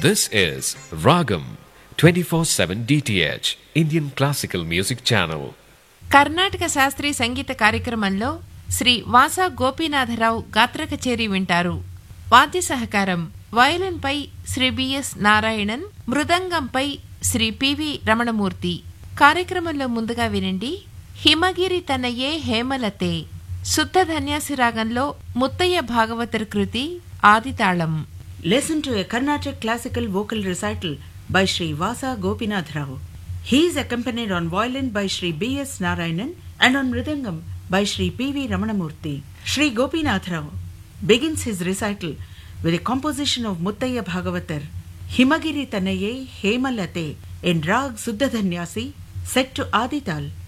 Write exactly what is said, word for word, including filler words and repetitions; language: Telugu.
This is Ragam twenty-four seven D T H Indian Classical Music Channel. Karnataka శాస్త్రీయ సంగీత కార్యక్రమంలో శ్రీ వాసా గోపీనాథరావు గాత్ర కచేరీ వింటారు. వాద్య సహకారం వయలిన్పై శ్రీ బిఎస్ నారాయణన్, మృదంగంపై శ్రీ పివి రమణమూర్తి. కార్యక్రమంలో ముందుగా వినండి హిమగిరి తనయే హేమలతే, శుద్ధ ధన్యాసి రాగంలో ముత్తయ్య భాగవతర్ కృతి ఆదితాళం. Listen to a Carnatic classical vocal recital by Sri Vasa Gopinath Rao. He is accompanied on violin by Sri B S Narayanan and on mridangam by Sri P V Ramanamurthy. Sri Gopinath Rao begins his recital with a composition of Muttaya Bhagavatar, Himagiri Tanaye Hemalate in Rag Suddha Dhanyasi, set to Adital.